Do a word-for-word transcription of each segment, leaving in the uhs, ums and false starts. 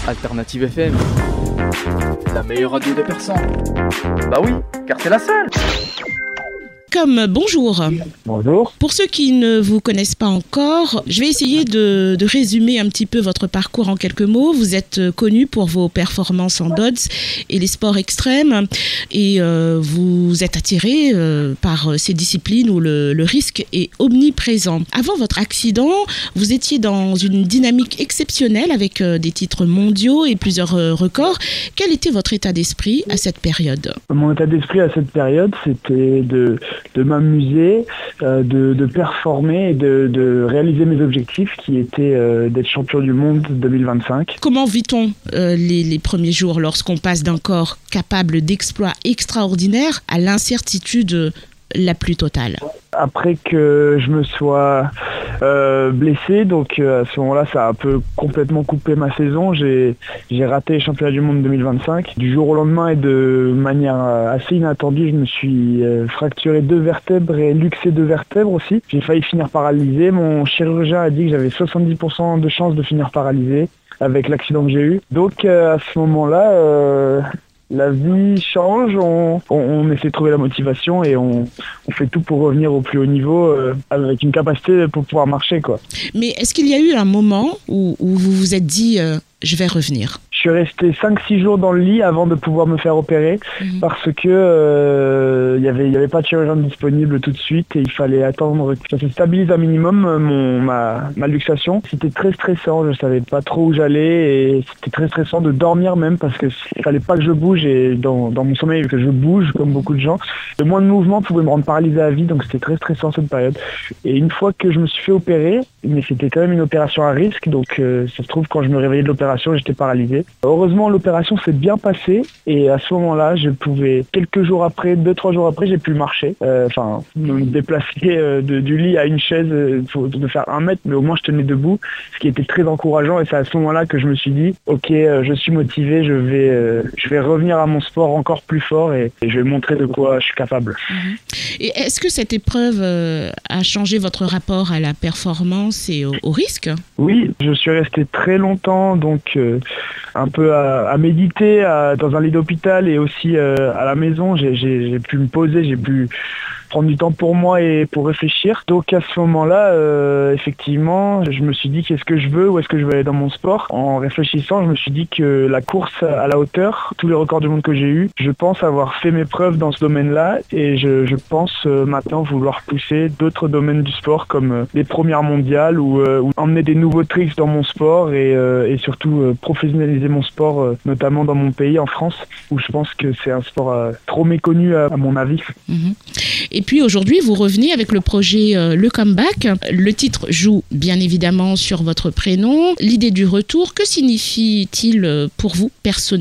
Alternative F M, la meilleure radio de Persan. Bah oui, car c'est la seule. Comme bonjour. Bonjour. Pour ceux qui ne vous connaissent pas encore, je vais essayer de, de résumer un petit peu votre parcours en quelques mots. Vous êtes connu pour vos performances en dodds et les sports extrêmes et euh, vous êtes attiré euh, par ces disciplines où le, le risque est omniprésent. Avant votre accident, vous étiez dans une dynamique exceptionnelle avec euh, des titres mondiaux et plusieurs euh, records. Quel était votre état d'esprit à cette période ? Mon état d'esprit à cette période, c'était de... de m'amuser, euh, de, de performer et de, de réaliser mes objectifs qui étaient euh, d'être champion du monde deux mille vingt-cinq. Comment vit-on euh, les, les premiers jours lorsqu'on passe d'un corps capable d'exploits extraordinaires à l'incertitude la plus totale ? Après que je me sois euh, blessé, donc euh, à ce moment-là, ça a un peu complètement coupé ma saison. J'ai, j'ai raté les championnats du monde deux mille vingt-cinq. Du jour au lendemain et de manière euh, assez inattendue, je me suis euh, fracturé deux vertèbres et luxé deux vertèbres aussi. J'ai failli finir paralysé. Mon chirurgien a dit que j'avais soixante-dix pour cent de chances de finir paralysé avec l'accident que j'ai eu. Donc euh, à ce moment-là... Euh, La vie change, on, on, on essaie de trouver la motivation et on, on fait tout pour revenir au plus haut niveau euh, avec une capacité pour pouvoir marcher, quoi. Mais est-ce qu'il y a eu un moment où, où vous vous êtes dit euh, « je vais revenir » ? Je suis resté cinq six jours dans le lit avant de pouvoir me faire opérer mmh. parce que euh, y avait, y avait pas de chirurgien disponible tout de suite et il fallait attendre que ça se stabilise un minimum mon, ma, ma luxation. C'était très stressant, je savais pas trop où j'allais et c'était très stressant de dormir même parce que il fallait pas que je bouge et dans, dans mon sommeil que je bouge comme beaucoup de gens. Le moins de mouvement pouvait me rendre paralysé à vie, donc c'était très stressant cette période. Et une fois que je me suis fait opérer, mais c'était quand même une opération à risque, donc euh, ça se trouve quand je me réveillais de l'opération, j'étais paralysé. Heureusement, l'opération s'est bien passée et à ce moment-là, je pouvais, quelques jours après, deux, trois jours après, j'ai pu marcher. Enfin, euh, me déplacer euh, de, du lit à une chaise, euh, faut, de faire un mètre, mais au moins je tenais debout, ce qui était très encourageant et c'est à ce moment-là que je me suis dit, ok, euh, je suis motivé, je vais, euh, je vais revenir à mon sport encore plus fort et, et je vais montrer de quoi je suis capable. Mmh. Et est-ce que cette épreuve euh, a changé votre rapport à la performance et au, au risque ? Oui, je suis resté très longtemps, donc euh, un peu à, à méditer à, dans un lit d'hôpital et aussi euh, à la maison. J'ai, j'ai, j'ai pu me poser, j'ai pu prendre du temps pour moi et pour réfléchir. Donc à ce moment-là, euh, effectivement, je me suis dit qu'est-ce que je veux, où est-ce que je veux aller dans mon sport. En réfléchissant, je me suis dit que la course à la hauteur, tous les records du monde que j'ai eus, je pense avoir fait mes preuves dans ce domaine-là et je, je pense euh, maintenant vouloir pousser d'autres domaines du sport comme euh, les premières mondiales ou, euh, ou emmener des nouveaux tricks dans mon sport et, euh, et surtout euh, professionnaliser mon sport, euh, notamment dans mon pays, en France, où je pense que c'est un sport euh, trop méconnu à, à mon avis. Mmh. Et puis aujourd'hui, vous revenez avec le projet euh, Le Comeback. Le titre joue bien évidemment sur votre prénom. L'idée du retour, que signifie-t-il pour vous personnellement ?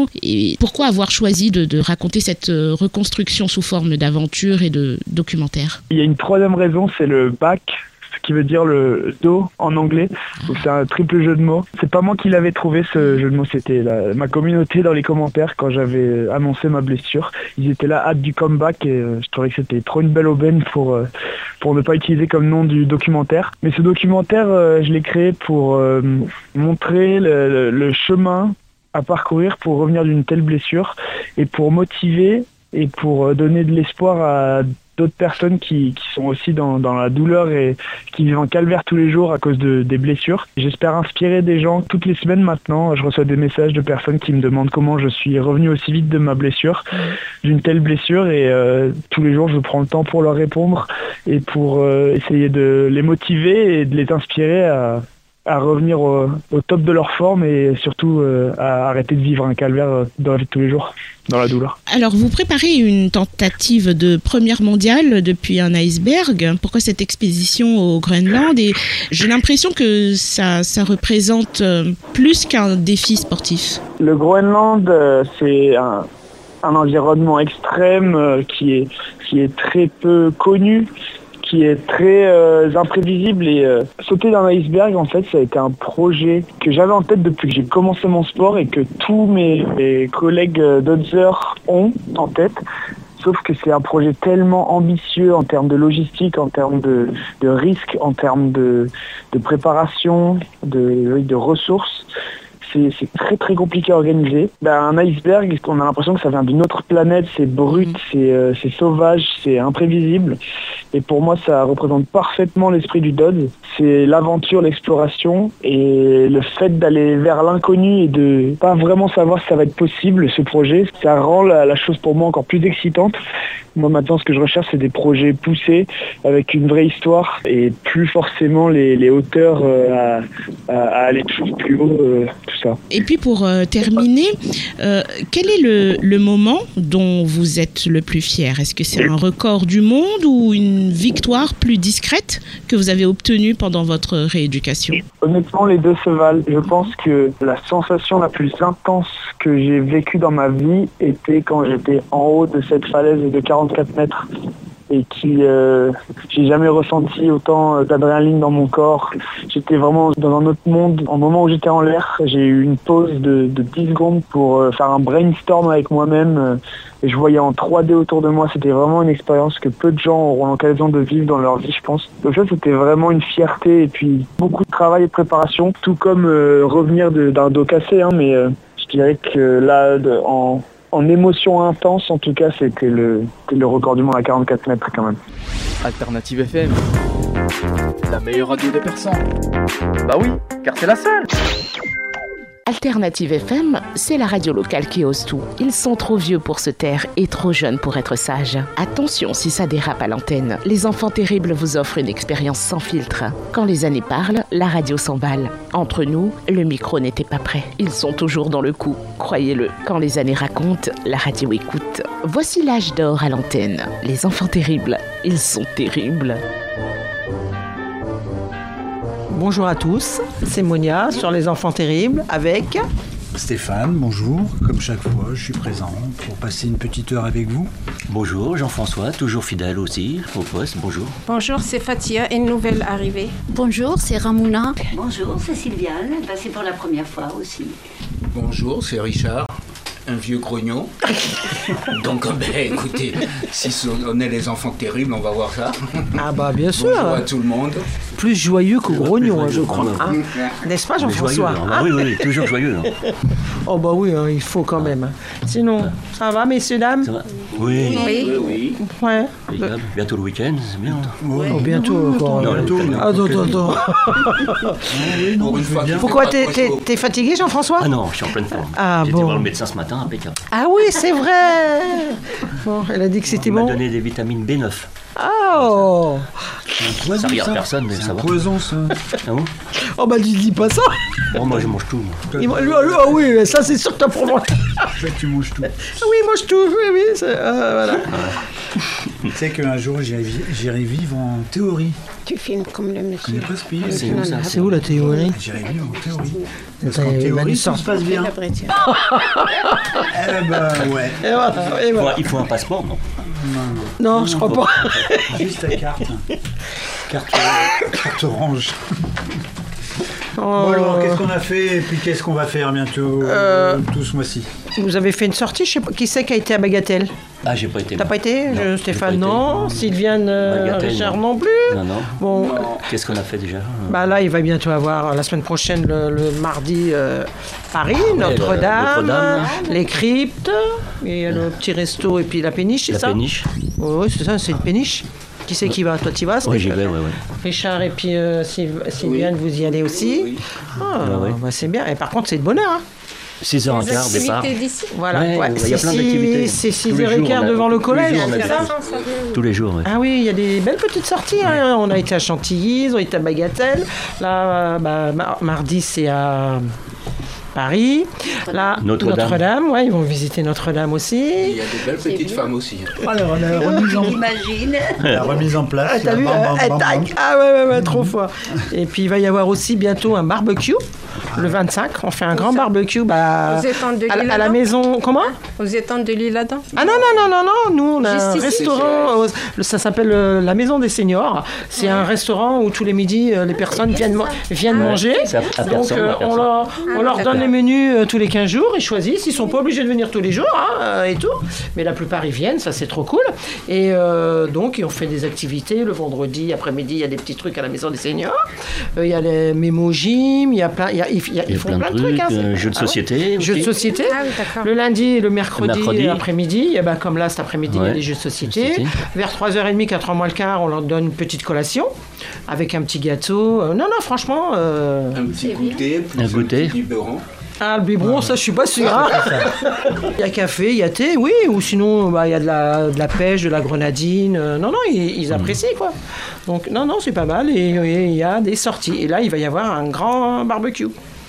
Et pourquoi avoir choisi de, de raconter cette reconstruction sous forme d'aventure et de documentaire ? Il y a une troisième raison, c'est le back, ce qui veut dire le dos en anglais. Donc c'est un triple jeu de mots. C'est pas moi qui l'avais trouvé ce jeu de mots, c'était la, ma communauté dans les commentaires quand j'avais annoncé ma blessure. Ils étaient là, hâte du comeback et euh, je trouvais que c'était trop une belle aubaine pour, euh, pour ne pas utiliser comme nom du documentaire. Mais ce documentaire, euh, je l'ai créé pour euh, montrer le, le, le chemin à parcourir pour revenir d'une telle blessure et pour motiver et pour donner de l'espoir à d'autres personnes qui, qui sont aussi dans, dans la douleur et qui vivent en calvaire tous les jours à cause de, des blessures. J'espère inspirer des gens. Toutes les semaines maintenant, je reçois des messages de personnes qui me demandent comment je suis revenu aussi vite de ma blessure, d'une telle blessure et euh, tous les jours je prends le temps pour leur répondre et pour euh, essayer de les motiver et de les inspirer à à revenir au, au top de leur forme et surtout euh, à arrêter de vivre un calvaire dans la vie de tous les jours, dans la douleur. Alors, vous préparez une tentative de première mondiale depuis un iceberg. Pourquoi cette expédition au Groenland ? Et j'ai l'impression que ça, ça représente plus qu'un défi sportif. Le Groenland, euh, c'est un, un environnement extrême euh, qui est, qui est très peu connu, qui est très euh, imprévisible et euh, sauter d'un iceberg, en fait, ça a été un projet que j'avais en tête depuis que j'ai commencé mon sport et que tous mes, mes collègues euh, dodgers ont en tête. Sauf que c'est un projet tellement ambitieux en termes de logistique, en termes de, de risques, en termes de, de préparation, de, de ressources. c'est, c'est très très compliqué à organiser. Ben, un iceberg, on a l'impression que ça vient d'une autre planète, c'est brut, mmh. c'est, euh, c'est sauvage, c'est imprévisible. Et pour moi, ça représente parfaitement l'esprit du Dodds. C'est l'aventure, l'exploration et le fait d'aller vers l'inconnu et de pas vraiment savoir si ça va être possible, ce projet, ça rend la, la chose pour moi encore plus excitante. Moi maintenant, ce que je recherche, c'est des projets poussés avec une vraie histoire et plus forcément les, les hauteurs euh, à, à, à aller toujours plus haut, euh, tout ça. Et puis pour euh, terminer, euh, quel est le, le moment dont vous êtes le plus fier ? Est-ce que c'est un record du monde ou une victoire plus discrète que vous avez obtenue pendant votre rééducation ? Honnêtement, les deux se valent. Je pense que la sensation la plus intense que j'ai vécue dans ma vie était quand j'étais en haut de cette falaise de quarante-quatre mètres et qui euh, j'ai jamais ressenti autant d'adrénaline dans mon corps. J'étais vraiment dans un autre monde. Au moment où j'étais en l'air, j'ai eu une pause de, de dix secondes pour faire un brainstorm avec moi-même. Et je voyais en trois D autour de moi. C'était vraiment une expérience que peu de gens auront l'occasion de vivre dans leur vie, je pense. Donc ça, c'était vraiment une fierté et puis beaucoup de travail et de préparation, tout comme euh, revenir de, d'un dos cassé. Hein, mais euh, je dirais que là, de, en En émotion intense, en tout cas, c'était le, c'était le record du monde à quarante-quatre mètres quand même. Alternative F M, la meilleure radio de Persan. Bah oui, car c'est la seule. Alternative F M, c'est la radio locale qui ose tout. Ils sont trop vieux pour se taire et trop jeunes pour être sages. Attention si ça dérape à l'antenne. Les enfants terribles vous offrent une expérience sans filtre. Quand les années parlent, la radio s'emballe. Entre nous, le micro n'était pas prêt. Ils sont toujours dans le coup, croyez-le. Quand les années racontent, la radio écoute. Voici l'âge d'or à l'antenne. Les enfants terribles, ils sont terribles. Bonjour à tous, c'est Monia sur Les Enfants Terribles avec Stéphane, bonjour. Comme chaque fois, je suis présent pour passer une petite heure avec vous. Bonjour, Jean-François, toujours fidèle aussi au poste, bonjour. Bonjour, c'est Fatia, une nouvelle arrivée. Bonjour, c'est Ramona. Bonjour, c'est Sylviane, c'est pour la première fois aussi. Bonjour, c'est Richard. Un vieux grognon. Donc, ben, écoutez, si on est les enfants terribles, on va voir ça. Ah bah bien sûr. Bonjour à tout le monde. Plus joyeux que grognon, hein, je crois. Hein. N'est-ce pas, Jean-François, hein? Oui, oui, toujours joyeux. Hein. Oh bah oui, hein, il faut quand même. Sinon, ça va, messieurs, dames? Ça va. Oui. Oui, oui. oui. Ouais. Bientôt le week-end, c'est bien. Oui. Oh, bientôt encore. Non, bientôt. Attends, attends, attends. Oui, non, une fois, pourquoi t'es, t'es, t'es fatigué, Jean-François? Ah non, je suis en pleine forme. Ah J'ai bon. été voir le médecin ce matin, impeccable. Ah oui, c'est vrai. Bon, elle a dit que c'était Il bon. m'a donné des vitamines B neuf. Oh. Poison, ça regarde ça. personne, mais c'est ça un va. poison, ça. Ah bon? Oh bah tu dis pas ça. Oh, moi je mange tout. Moi. Il, ah oui, ça c'est sûr que t'as pour moi. En fait, tu manges tout. Oui, mange tout, oui, oui. C'est, euh, voilà. Tu sais qu'un jour, j'irai, j'irai vivre en théorie. Tu filmes comme le monsieur. Tu n'es pas ce pays. C'est où ça? C'est où la théorie? J'irai vivre en théorie. Parce T'as qu'en une théorie, licence. tout se passe bien. Eh ben, ouais. Et voilà, et voilà. Il faut un passeport, non? Non, non, je crois pas. Juste ta carte. Carte, carte orange. Oh. Bon alors, qu'est-ce qu'on a fait et puis qu'est-ce qu'on va faire bientôt euh, tout ce mois-ci? Vous avez fait une sortie, je sais pas, qui c'est qui a été à Bagatelle? Ah, j'ai pas été. T'as pas été? Non, je, Stéphane, pas non. été. Sylviane, euh, Bagatelle, Richard, non. non plus. Non, non. Bon, Non. Qu'est-ce qu'on a fait déjà? bah là, il va bientôt avoir la semaine prochaine, le, le mardi, euh, Paris, Ah, ouais, Notre-Dame, Notre-Dame, les cryptes, et le petit resto et puis la péniche, c'est La ça? péniche. Oui, c'est ça, c'est une péniche. Qui c'est qui va? Toi, tu y vas? Oui, j'y vais, oui, oui. Richard et puis euh, Syl- Sylviane, oui. Vous y allez aussi? Oui. Ah, Bah ouais. bah c'est bien. Et par contre, c'est de bonheur. Hein. six heures quinze, départ. d'ici. Voilà, Ouais, ouais, il y a c'est plein six- d'activités. c'est six Tous les heures jours, quinze on a- devant le tous les collège, jours, on a c'est des ça? choses. Tous les jours, oui. Ah oui, il y a des belles petites sorties. Hein. On a été à Chantilly, on a été à Bagatelle. Là, bah, mar- mardi, c'est à Paris. Là, Notre-Dame. Notre-Dame, ouais, ils vont visiter Notre-Dame aussi. Il y a des belles petites femmes aussi. Alors, la remise en, Imagine. la remise en place. Ah, t'as là, vu? bam, bam, euh, bam, tac. bam. Ah ouais, ouais, ouais, trop fort. Et puis, il va y avoir aussi bientôt un barbecue. Le vingt-cinq, on fait un grand barbecue bah, Aux étangs de à, la- l'île à la Adam. maison. Comment? Aux étangs de l'île Adam. Ah non, non, non, non, non, nous on a Juste un ici. restaurant, euh, ça s'appelle euh, la Maison des Seniors. C'est un restaurant où tous les midis euh, les personnes viennent, ma- viennent manger. C'est à- à Donc personne, euh, à on personne. leur, on leur d'accord. donne les menus euh, tous les quinze jours, ils choisissent, ils sont pas obligés de venir tous les jours hein, euh, et tout. Mais la plupart ils viennent, ça c'est trop cool. Et euh, donc on fait des activités le vendredi après-midi, il y a des petits trucs à la Maison des Seniors. Euh, Il y a les mémo gym, il y a plein, il y a- ils il y a- Il y ils a font plein de plein de trucs. trucs, hein, euh, c'est- jeux de Ah ouais. société Jeux de aussi. société. Ah oui, d'accord. Le lundi et le mercredi, Le mercredi. après-midi, et ben, comme là cet après-midi, il y a Ouais. des jeux de société. Société. Vers trois heures trente, quatre heures moins le quart, on leur donne une petite collation avec un petit gâteau. Euh, non, non, franchement. euh, Un petit goûter, plus Un un goûter. petit biberon. Ah, le biberon, ça, je suis pas sûr. hein. Il y a café, il y a thé, oui, ou sinon, bah, il y a de la, de la pêche, de la grenadine. euh, non, non, ils, ils apprécient, quoi. Donc, non, non, c'est pas mal. Et et il y a des sorties. Et là, il va y avoir un grand barbecue.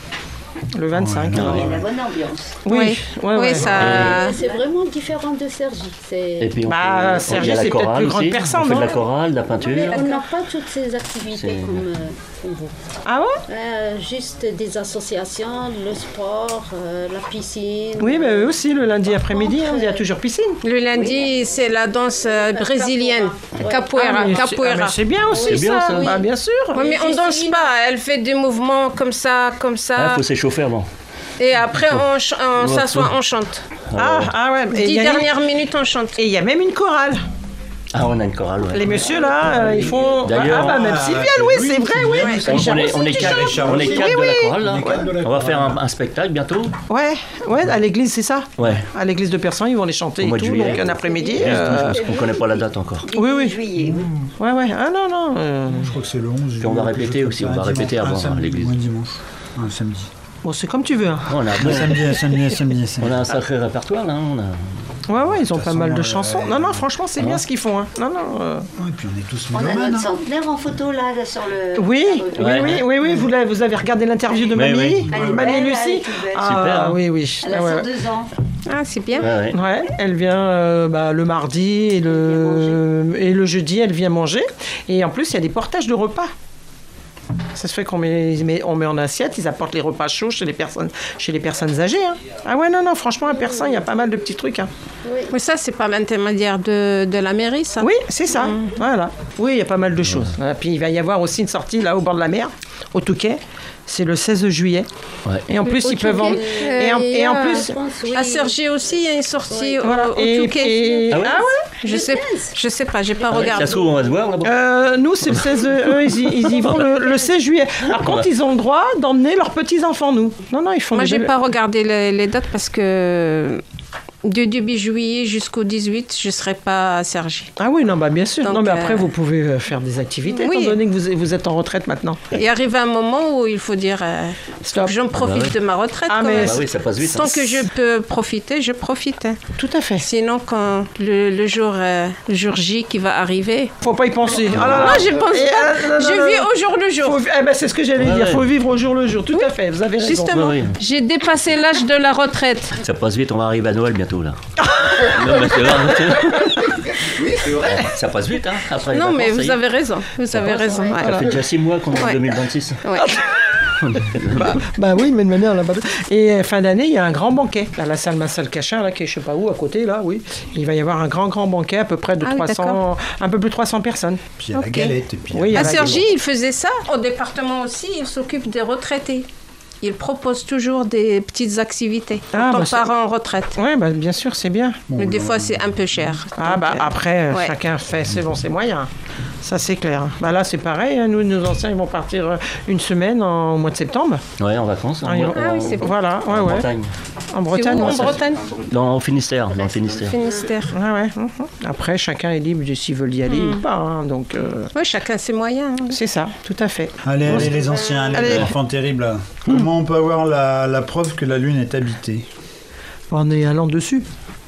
Le vingt-cinq. Il y hein. a la bonne ambiance. Oui, ouais, Oui, ouais. ça- Et C'est vraiment différent de Sergi. C'est- Et puis on Bah, fait, Sergi, il y a la c'est peut-être chorale plus grande aussi. personne, On fait de la non chorale, de la Mais peinture. on n'a pas toutes ces activités C'est- comme, euh, comme vous. Ah ouais Euh, juste des associations, le sport, euh, la piscine. Oui, mais eux aussi, le lundi après-midi, hein, il y a toujours piscine. Le lundi, c'est la danse euh, brésilienne, capoeira. Ah, mais c'est- ah, capoeira. mais c'est bien aussi, C'est bien, ça. ça. Bah, bien sûr. Oui, mais on danse pas, elle fait des mouvements comme ça, comme Il ça. faut s'échauffer avant. Et après, on, ch- on Ouais. s'assoit, on chante. Ah, ah ouais. Et il Dix y a une- dernières minutes, on chante. Et il y a même une chorale. Ah, on a une chorale, ouais. Les messieurs là, euh, ils font. D'ailleurs- ah bah même Ah, Sylviane, c'est oui, lui, c'est vrai, oui. Sylviane, On, Richard on est, aussi, on est Richard. quatre, on est quatre Oui, de oui. la chorale, là. On est quatre de la On va chorale. faire un, un spectacle bientôt. Ouais, ouais, à l'église, c'est ça. Ouais. À l'église de Persan, ils vont les chanter Au et mois de tout, juillet. donc un après-midi. Juste, euh, Parce qu'on connaît pas la date encore. Oui, oui. Juillet, oui. Ouais, ouais. Ah non, non. euh, Je crois que c'est le onze. Puis on va répéter aussi, on va répéter avant, un samedi, à l'église. ou un dimanche. Un samedi. Bon, c'est comme tu veux. hein. On a, Un samedi, un samedi, un samedi, un samedi. on a un sacré répertoire, là. On a... Ouais, ouais, ils ont toute pas façon, mal de euh, chansons. Non, non, franchement, c'est bien ce qu'ils font. hein. Non, non. euh, Ouais, et puis on est tous On a mélomanes. notre hein. centenaire en photo là, là, sur le. Oui, sur le- oui, Ouais. oui, oui, oui. Vous, l'avez- vous avez regardé l'interview de Oui, Mamie, oui. Elle est Mamie belle, elle Lucie. est toute belle. Ah, Super, hein. oui, oui. Elle a Ah, ouais. cent deux ans. Ah, c'est bien. Ouais, ouais. Ouais, elle vient euh, bah, le mardi et le, et le jeudi, elle vient manger. Et en plus, il y a des portages de repas. Ça se fait qu'on met, met- on met en assiette, ils apportent les repas chauds chez les personnes, chez les personnes âgées. hein. Ah ouais, non, non, franchement, à Persan, il y a pas mal de petits trucs. hein. Mais ça, c'est par l'intermédiaire de, de la mairie, ça. Oui, c'est ça. Voilà. Oui, il y a pas mal de choses. Et puis, il va y avoir aussi une sortie là au bord de la mer, au Touquet. C'est le seize juillet. Ouais. Et en plus, Au ils peuvent... En... Touquet. Et, en, Euh, et en il y a- plus... Je pense, oui. À Cergy aussi, il y a une sortie au, Voilà. au Et, Touquet. et- Ah ouais Je sais, je sais pas, j'ai pas regardé. Ça se trouve, on va se voir là-bas. Euh, nous, c'est le seize. Eux, ils y, ils y vont le, le seize juillet. Par contre, ils ont le droit d'emmener leurs petits-enfants, nous. Non, non, ils font Moi, des j'ai belles- pas regardé les, les dates parce que du début juillet jusqu'au dix-huit, je serai pas à Cergy. Ah oui, non, bah bien sûr. Donc, non, mais après, euh, vous pouvez euh, faire des activités, Oui. étant donné que vous, vous êtes en retraite maintenant. Il arrive un moment où il faut dire euh, Stop. j'en profite bah ouais. de ma retraite. Ah, quand mais même. Bah oui, ça passe vite. hein. Tant que je peux profiter, je profite. hein. Tout à fait. Sinon, quand le, le jour, euh, le jour J qui va arriver, Faut pas y penser. Ah là là. moi je pense Et, pas. euh, non, non, je non, vis non. au jour le jour. Faut- eh ben, c'est ce que j'allais Ouais, dire. ouais. Faut vivre au jour le jour. Tout à fait. Vous avez raison. Justement, Oui, oui. j'ai dépassé l'âge de la retraite. Ça passe vite, on va arriver à Noël bientôt là. Non, mais c'est vrai, Oui, c'est vrai. ça passe vite, hein. Après les Non, mais vacances, ça y vous est. avez raison. Vous avez raison. ouais. Ça fait déjà six mois qu'on est en Ouais. deux mille vingt-six. Ouais. Bah, bah oui, mais de manière là-bas. Et euh, fin d'année, il y a un grand banquet à la salle Marcel Cachin, là, qui est je sais pas où, à côté, là, oui. Il va y avoir un grand, grand banquet, à peu près de Ah oui, trois cents, d'accord. un peu plus de trois cents personnes. Puis il y a la Ok. galette. Et puis il y a Oui, il y a À la Cergy, il faisait ça. Au département aussi, il s'occupe des retraités. Il propose toujours des petites activités Ah, quand bah, on c'est- part en retraite. Oui, bah, bien sûr, c'est bien. Mais des fois, c'est un peu cher. Ah Donc, bah euh, après, euh, ouais. chacun fait selon ses moyens. Ça, c'est clair. Bah là, c'est pareil. hein. Nous, nos anciens, ils vont partir euh, une semaine en, au mois de septembre. Ouais, en vacances. Ah, ils vont- Ah oui, c'est bon. Voilà, ouais, en ouais. Bretagne. En C'est Bretagne. où, ouais, en ça- Bretagne Dans le Finistère. Dans le Finistère. Finistère. Ouais, ouais. mhm. Après, chacun est libre de s'ils veulent y aller Mm. ou pas. hein. Donc, euh, Oui, chacun ses moyens. hein. c'est ça, tout à fait. Allez, allez, les anciens, allez, Allez. les enfants terribles. là. Comment on peut avoir la, la preuve que la Lune est habitée? En est allant dessus.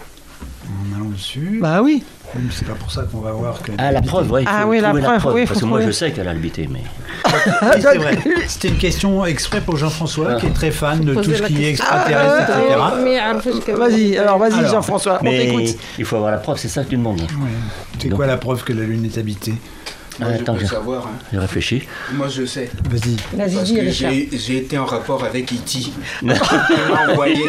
En allant dessus. Bah oui. Oui, mais c'est pas pour ça qu'on va voir que. Ah, la preuve, ouais. Il faut Ah oui, la trouver preuve, oui, faut parce que moi, trouver. je sais qu'elle a habité, mais. Oui, c'est vrai. C'était une question exprès pour Jean-François, qui est très fan de tout Poser ce la qui est question. extraterrestre, Ah, et cetera. Mais, euh, Vas-y, alors vas-y Alors, Jean-François, on Mais t'écoute. il faut avoir la preuve, c'est ça que tu demandes. Ouais. C'est Donc- quoi la preuve que la Lune est habitée? Moi, Ah, je attends, peux je- savoir. hein. J'ai réfléchi. Moi, je sais. Vas-y. Vas-y, Parce dis que Richard. j'ai j'ai été en rapport avec E T Il m'a envoyé.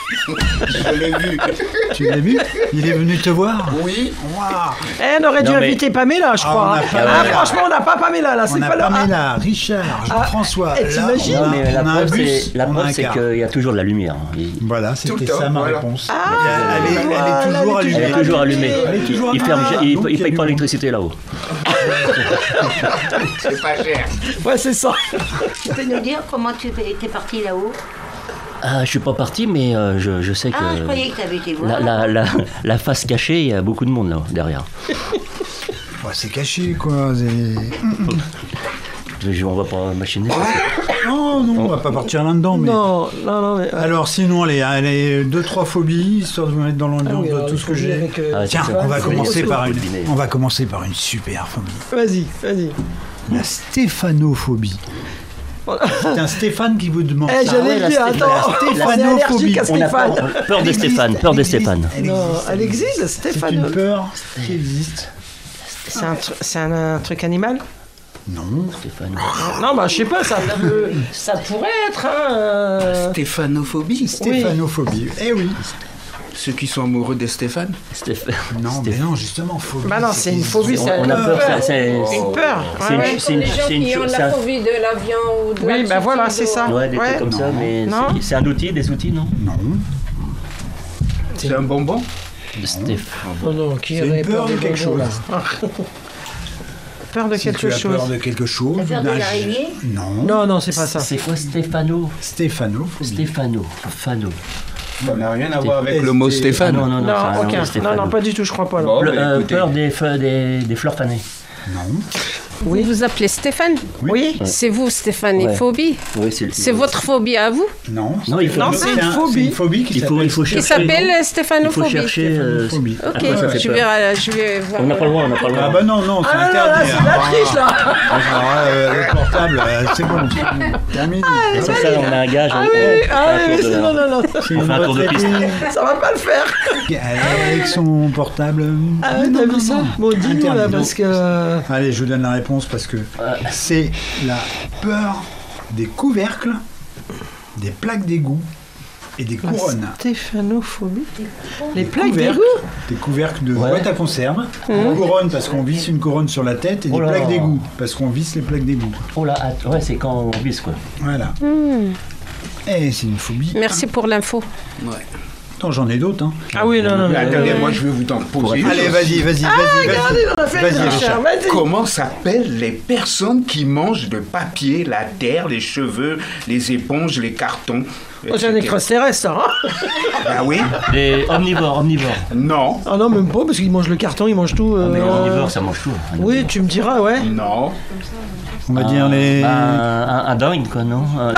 Je l'ai vu. Tu l'as vu? Il est venu te voir? Oui. Waouh! Eh, on aurait dû Non, mais- inviter Pamela, je Ah, crois. on a hein. Pamela. Ah, franchement, on n'a pas Pamela, là. On C'est a pas le- Pamela, Richard, Jean-François. et Là, t'imagines? on a- Non, mais la on a un preuve, bus, c'est, la on a preuve, un c'est car. qu'il y a toujours de la lumière. Il- Voilà, Tout c'était le temps, ça ma voilà. réponse. Ah, elle, est, elle est voilà, toujours elle est allumée. Elle est toujours allumée. Elle est toujours Il, ferme, allumée. il, Donc, il il y a paye du pas monde. l'électricité là-haut. C'est pas cher. Ouais, c'est ça. Tu peux nous dire comment tu es parti là-haut? Ah, je suis pas parti, mais euh, je, je sais que... Ah, je croyais que tu avais été voir. La, la, la, la face cachée, il y a beaucoup de monde là, derrière. Ouais, c'est caché, quoi. C'est... On va pas machiner. Non, non, on va pas partir là-dedans. Mais... Non, non, non. Mais... Alors, sinon, allez, allez, deux, trois phobies, histoire de vous mettre dans l'ambiance Ah oui, de tout ce que j'ai. avec, euh, Tiens, ça, on va phobie commencer auto. par une. On va commencer par une super phobie. Vas-y, vas-y. La stéphanophobie. C'est un Stéphane qui vous demande Eh, ça. j'allais Ah ouais, le dire, la attends. stéphanophobie. C'est allergique à On a Stéphane. peur, peur de Stéphane, peur de Stéphane. Non, elle existe, la C'est Stéphane. une peur qui existe. C'est un, tru- c'est un, un truc animal? Non. Stéphane. Non, bah je sais pas, ça peut, ça pourrait être. Hein, euh... Stéphanophobie. Stéphanophobie. Eh oui. Ceux qui sont amoureux de Stéphane. Stéphane. Non, mais non, justement, phobie. Bah non, c'est une phobie, c'est On a peur, ça, c'est... une peur. C'est une, Ouais, c'est une, Les gens c'est une qui ont chose. la ça- phobie de l'avion ou de Oui, bah voilà, c'est ça. Ouais, des Ouais. trucs comme ça, mais Non. c'est, c'est un outil, des outils, non? Non. C'est un bonbon. De Stéphane. Non, non, qui C'est aurait une peur de quelque bonbons, chose. là Peur de Si quelque tu as chose. peur de quelque chose. La peur de d'un- l'araignée? Non. Non, non, c'est pas ça. C'est quoi Stéphano? Stéphanophobie. Stéphano. Fano. Ça n'a rien à voir avec Sté- le mot Sté- Stéphane. Non, non, non. Non, ça a rien à aucun. voir, Non, Stéphano. non, pas du tout, je crois pas. non. Bon, Le- bah, euh, écoutez. peur des, feux- des, des fleurs fanées. Non. Vous vous appelez Stéphane? Oui. C'est vous, Stéphanophobie? Oui, c'est le C'est votre phobie à vous? Non. Non, il faut, Non, c'est une un- phobie. C'est une phobie qui il faut, il faut Qui chercher. s'appelle Il faut Stéphanophobie. chercher. euh, Stéphanophobie. Ok, Après, ça fait je peur. vais, euh, je vais voir. On n'a pas le droit, on n'a pas le Ah droit. bah non, non, c'est Ah non, là, interdit. c'est de la hein. triche, là. Ah, euh, le portable, euh, c'est bon. Terminé. C'est ça, on a un gage. Ah on- oui, on ah fait un oui, tour mais de- c'est- non, non, non. C'est On une fait un tour de piste. retraitée Ça va pas le faire. avec son portable. Ah ouais, Non, t'as non, vu ça? non. Bon, dis-nous là, Interdit. parce que. Allez, je vous donne la réponse parce que c'est la peur des couvercles, des plaques d'égout et des couronnes. Stéphanophobie. Les plaques Couvercles, d'égout? des couvercles de Ouais. boîte à conserve, des couronnes parce qu'on visse une couronne sur la tête et Oh des là plaques là. d'égout parce qu'on visse les plaques d'égout. Oh là, att- ouais, c'est quand on vise quoi. Voilà. Et c'est une phobie. Merci pour l'info. Ouais. Attends, j'en ai d'autres. Hein. Ah oui, non, non, Mais non. attendez, moi je vais vous en poser. une Allez, chose. vas-y, vas-y, Ah, vas-y, regardez, on a vas-y. fait Vas-y, une Richard. Richard, vas-y. Comment s'appellent les personnes qui mangent le papier, la terre, les cheveux, les éponges, les cartons? Oh, c'est un extraterrestre, hein. Ah oui? Les omnivores, omnivores. Non. Ah non, même pas, parce qu'ils mangent le carton, ils mangent tout. euh, Mais les omnivores, ça mange tout. Un Oui, tu me diras, ouais. Non. On va dire les. Un, un, un dingue, quoi, non? Un-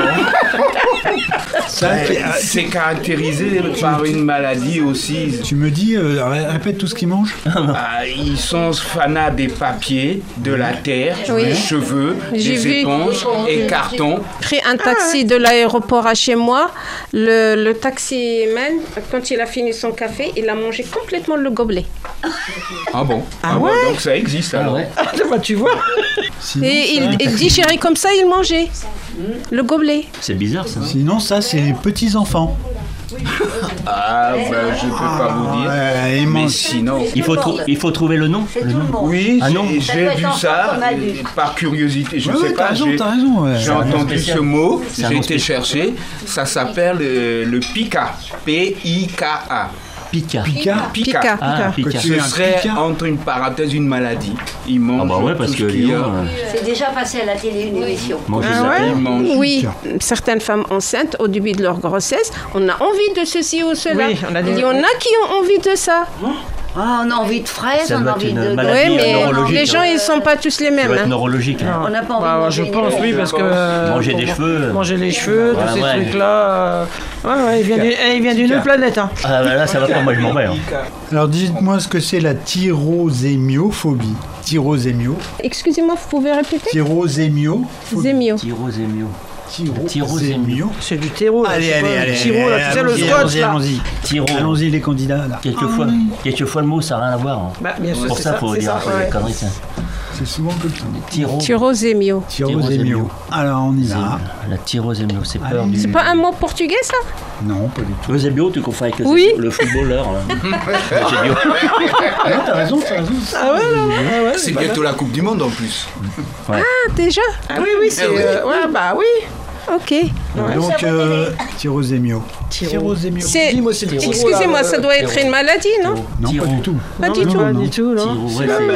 Ça, Euh, c'est- C'est caractérisé par une maladie aussi. Tu me dis, euh, ré- répète tout ce qu'ils mangent. Ah, ils sont fanats des papiers, de la terre, Oui. des cheveux, J'ai des vu. éponges et cartons. Pris un taxi de l'aéroport à chez moi. Le, le taximan, quand il a fini son café, il a mangé complètement le gobelet. Ah bon? Ah bon, ouais? donc ça existe Ah alors. ouais. Ah, bah, tu vois. Sinon, Et ça- il, il digérait comme ça, il mangeait. Le gobelet. C'est bizarre ça. Sinon, ça, c'est les petits-enfants. Ah ben je peux pas vous dire. Ouais, ils Mais mangent. sinon. Il faut, trou- il faut trouver le nom. C'est Le tout le nom. monde. Oui, Ah non. j'ai- Ça j'ai doit être vu enfant ça comme adulte. euh, par curiosité. Je Ouais, sais ouais, pas. t'as raison, j'ai- t'as raison. Ouais. J'ai un nom entendu spécial. ce mot, C'est un j'ai nom été spécial. chercher. Ça s'appelle euh, le pica. P I K A. Pika. Pika. Pica. Pica. Ah, Pika. Que tu- Ce un serait pica. entre une parenthèse une maladie. Ils mangent Ah bah ouais, parce tout que ce qu'il y a. Lyon, euh, C'est déjà passé à la télé une émission. manger Ah sa ouais? terre. Ils mangent. Oui, certaines femmes enceintes, au début de leur grossesse, on a envie de ceci ou cela. Oui, on a des- Il y en a qui ont envie de ça. Ah, on a envie de fraises, Ça on doit a être envie une de. maladie. Oui, mais neurologique, les gens, hein. ils sont pas tous les Ça mêmes. doit être hein. neurologique. hein. On n'a pas envie Bah, de manger je une pense, oui, émission. parce que. euh, Manger pour- des cheveux. Manger les cheveux, Voilà, tous ces ouais. trucs-là. euh, Ouais, ouais, il vient du- eh, il vient d'une autre planète, hein. Ah bah là, ça va pas, moi je m'en vais. hein. Alors, dites-moi ce que c'est la tyrosémiophobie. Tyrosémio. Excusez-moi, vous pouvez répéter Tyrosémio. Zémio. Tyrosémio. Tyrosémio. C'est du terreau, là. Allez, c'est allez, pas allez. le Tiro, là, tu sais, le allons-y, scotch, allons-y, là. allons-y. Tyro. Allons-y, les candidats, là. Quelquefois, quelquefois le mot ça n'a rien à voir. hein. Bah, bien sûr, Pour c'est ça, ça, faut c'est dire ça, un peu ouais. des conneries. ça. C'est souvent comme ça. Tyro. Tyrozémio. Tyrosémio. Alors, on y va. La tyrosémio, c'est peur Allez. du. C'est pas un mot portugais, ça? Non, pas du tout. Eusebio, tu confonds avec le, Oui. le footballeur. là. Eusebio. Non, t'as raison, t'as raison. Ah ouais, non, ah ouais, C'est pas bientôt la Coupe du Monde en plus. Ah, déjà? Ah oui, oui, c'est. Ah oui. euh, ouais, bah oui. Ok. Donc, euh, tyrosémio. Tyrosémio. C'est- Dis-moi, c'est le Tiro, Excusez-moi, là, ça euh, doit être une maladie, non? Non, Tyro. pas du tout. Pas non, du non, tout. Pas du tout, non. Tyro, ouais,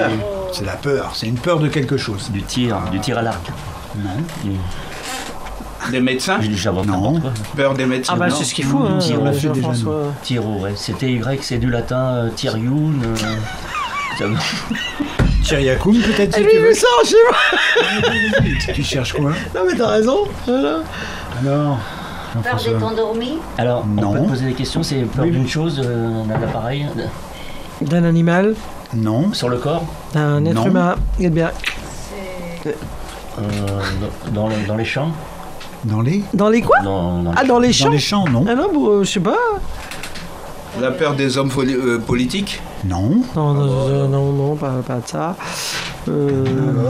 c'est la peur. C'est une peur de quelque chose. Du tir, du tir à l'arc. Non. Du... Des médecins? Non. Peur des médecins? Ah bah c'est ce qu'il faut, hein, Tiro, euh, Jean-François. Tiro, ouais. C'était Y, c'est du latin, euh, Tyrioun. Euh, ça... Tyriakoum peut-être si Elle tu vu veux. ça chez moi. Tu cherches quoi? Non mais t'as raison. Voilà. Alors, Peur d'être endormi? Alors, Non. on peut poser des questions, c'est peur Oui, d'une oui. chose, euh, d'un appareil, D'un animal? Non. sur le corps, D'un être Non. humain? Eh bien, euh, dans, le- dans les champs. Dans les dans les quoi? Dans, dans les Ah, dans les champs? Dans les champs, non. Ah non, bon, euh, je sais pas. La peur des hommes poli- euh, politiques? Non. Non, non, euh, non, non, pas, pas de ça. Euh...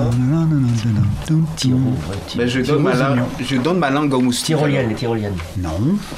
Tiro, ouais, ti- Ben, je, donne ma c'est langue, mignon. je donne ma langue au moustique. Tyrolienne, les tyroliennes. Non.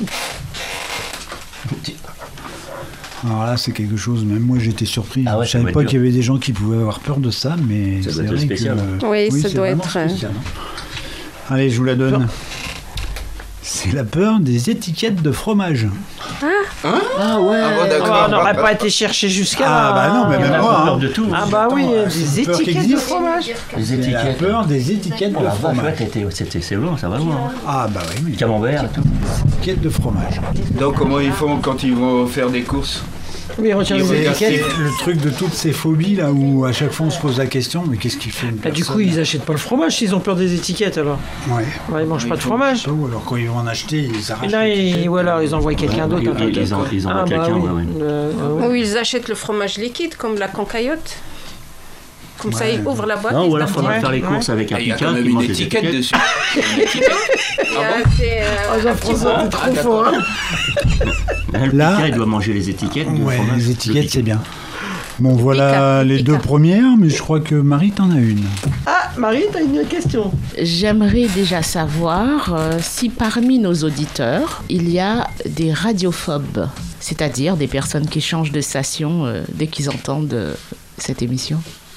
Alors là, c'est quelque chose, même moi j'étais surpris. Ah ouais, je ça savais doit pas être qu'il y avait des gens qui pouvaient avoir peur de ça, mais Ça doit c'est être vrai spécial, que... hein. Oui, ça c'est doit vraiment être, euh, spécial, hein. Allez, je vous la donne. C'est la peur des étiquettes de fromage. Ah ouais? Ah bah, on n'aurait pas été chercher jusqu'à. Ah bah non, mais Il y en même a moi. peur hein. de tout. Ah bah oui, Attends, des c'est une peur qui étiquettes de existe. fromage. Les C'est la étiquettes. peur des étiquettes Oh de la vache, fromage. ouais, t'étais- c'était- c'est loin, ça va loin. hein. Ah bah oui, mais Camembert et tout. étiquettes de fromage. Donc comment ils font quand ils vont faire des courses? Oui, ils retirent Ils les vont C'est étiquettes. c'est le truc de toutes ces phobies là où à chaque fois on se pose la question, mais qu'est-ce qu'il fait une Bah, du personne coup, ils achètent pas le fromage s'ils ont peur des étiquettes alors. Ouais. Ouais, ils mangent pas de fromage. Ou alors quand ils vont en acheter, ils arrachent. Et là, ils, l'étiquette. ou alors ils envoient quelqu'un d'autre. Ils, un peu. ils, ils en- ils envoient Ah, bah quelqu'un, oui. ouais, ouais. Euh, euh, Ou ils achètent le fromage liquide, comme la concaillotte. Comme ça, Ouais. ils ouvrent la boîte. Non, ils ou alors se faudra donnent- faire les courses avec un Ah, il y a picard quand même qui une mange les étiquette étiquettes. dessus. Une étiquette. Et, Ah euh, bon? c'est, euh, Oh, Jean-François, t'es trop fort. hein. Là, le Là- picard, il doit manger les étiquettes. du Ouais, fromage. les Le étiquettes picard. c'est bien. Bon voilà Pica, les pica. deux premières, mais je crois que Marie t'en as une. Ah, Marie, t'as une question. J'aimerais déjà savoir euh, si parmi nos auditeurs, il y a des radiophobes, c'est-à-dire des personnes qui changent de station euh, dès qu'ils entendent euh, cette émission.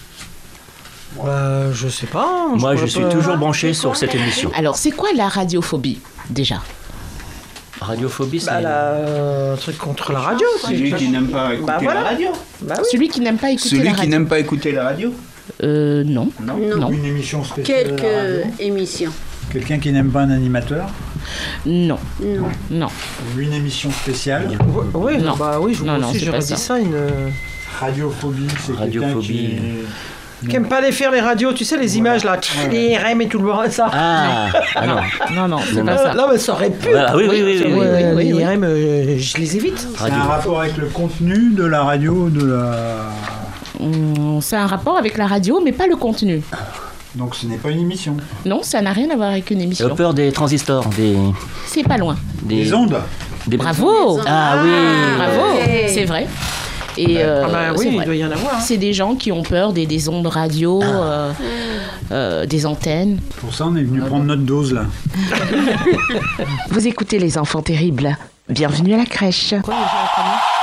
Euh, je sais pas. hein, Moi, je pourrais suis pas- toujours branché sur cette émission. Alors, c'est quoi la radiophobie, déjà? Radiophobie, c'est... Bah, là, euh, un truc contre la radio. Celui qui n'aime pas écouter Bah, voilà. la radio. Bah oui. Celui qui n'aime pas écouter Celui la qui radio. n'aime pas écouter la radio? Euh, non. Non. Non. Une émission spéciale. à la radio. Quelques émissions. Quelqu'un qui n'aime pas un animateur. Non. Non. Non. Ou une émission spéciale. Oui, Non. bah oui, je Non, moi non, aussi c'est j'aurais pas dit ça. ça. Une... Radiophobie, c'est quelqu'un qui Radiophobie. est- Qui aime pas les faire les radios, tu sais, les images là, les R M et tout le bordel, ça. Ah, ah non. Non, non, c'est Non, pas non. ça. Non, mais ça aurait pu. Voilà, oui, oui, oui, oui, oui, Ouais, oui, oui, les oui. R M, euh, je les évite. C'est un rapport avec le contenu de la radio, de la. Hum, C'est un rapport avec la radio, mais pas le contenu. Donc ce n'est pas une émission. Non, ça n'a rien à voir avec une J'ai émission. peur des transistors, des... C'est pas loin. des Les ondes. des- Bravo. Ah oui. Bravo, c'est vrai. Et euh, Ah bah c'est oui, il vrai. doit y en avoir. hein. C'est des gens qui ont peur des, des ondes radio, euh, euh, des antennes. Pour ça, on est venu prendre notre dose là. Vous écoutez Les Enfants Terribles. Bienvenue à la crèche.